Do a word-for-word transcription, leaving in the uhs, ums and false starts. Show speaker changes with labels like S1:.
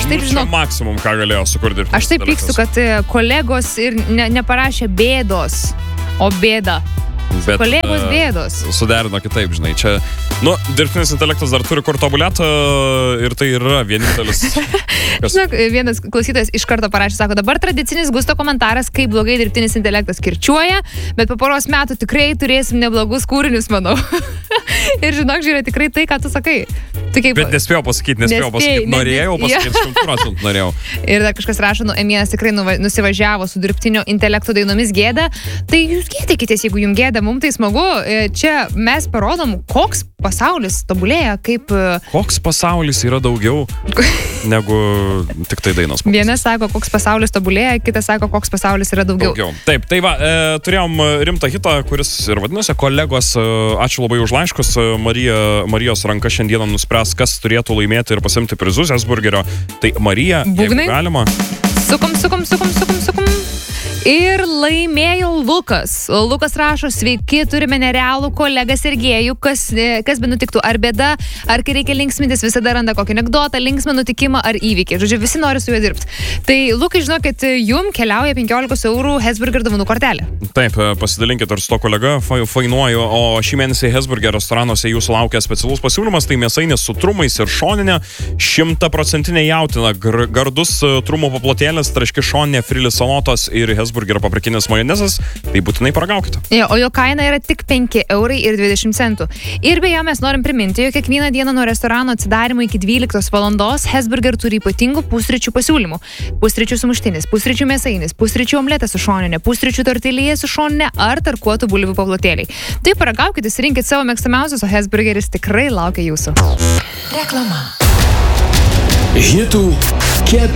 S1: taip
S2: nu,
S1: žinau.
S2: Čia maksimum, ką galėjo sukurti.
S1: Aš taip pykstu, kad kolegos ir ne, neparašė bėdos, o bėda. Bet, kolegos bėdos.
S2: Suderino kitaip, žinai. Čia, nu, dirbtinis intelektas dar turi kur tobulėti ir tai yra vienintelis. Kas...
S1: Žinok, vienas klausytojas iš karto parašė, sako, dabar tradicinis Gusto komentaras, kaip blogai dirbtinis intelektas kirčiuoja, bet po poros metų tikrai turėsim neblogus kūrinius, manau. Ir žinok, žiūrė, tikrai tai, ką tu sakai. Tu kaip...
S2: Bet nespėjau pasakyti, nespėjau pasakyti. Norėjau pasakyti, šimtų procentų norėjau.
S1: Ir dar kažkas rašo, nu, Emienas tikrai nuva, nusivažiavo su dirbtinio intelekto dainomis gėda. Tai jūs gėdykitės, jeigu jums gėda, mums tai smagu. Čia mes parodom, koks pasaulis tobulėja, kaip...
S2: Koks pasaulis yra daugiau negu tik tai dainos.
S1: Vienas sako, koks pasaulis tobulėja, kitas sako, koks pasaulis yra daugiau.
S2: daugiau. Taip, tai va, e, turėjom rimtą hitą, kuris ir vadinasi, kolegos, e, ačiū labai už laiškus. Marija, Marijos ranka šiandieną nuspręs, kas turėtų laimėti ir pasimti prizus Hesburgerio. Tai Marija,
S1: Būgnai.
S2: jeigu galima.
S1: Sukum, sukum, sukum, sukum, sukum. Ir laimėjo Lukas. Lukas rašo, sveiki, turime nerealų kolegą Sergėjų, kas, kas be nutiktų, ar bėda, ar kai reikia linksmintis, visada randa kokį anekdotą, linksmą nutikimą ar įvykį. Žodžiu, visi nori su juo dirbti. Tai, Lukai, žinokit, jum keliauja penkiolikos eurų Hesburger dovanų kortelė.
S2: Taip, pasidalinkit ir su to kolega, fainuoju, o šį mėnesį Hesburger restoranuose jūsų laukia specialus pasiūlymas, tai mėsainis su trumais ir šoninė, šimtaprocentinė jautina, gardus trumų paplotėlės, traški šoninė, frilis salotos ir Hesburger Hesburgerio paprikinis majonezas, tai būtinai paragaukite.
S1: Ja, o jo kaina yra tik penki eurai ir dvidešimt centų. Ir beje, mes norim priminti, jog kiekvieną dieną nuo restorano atsidarimo iki dvyliktos valandos Hesburger turi ypatingų pusryčių pasiūlymų. Pusryčių sumuštinis, pusryčių mėsainis, pusryčių omletas su šoninė, pusryčių tortilija su šoninė ar tarkuotų bulvių paplotėliai. Tai paragaukite, rinkit savo mėgstamiausius, o Hesburgeris tikrai laukia jūsų.
S3: Reklama. Hitų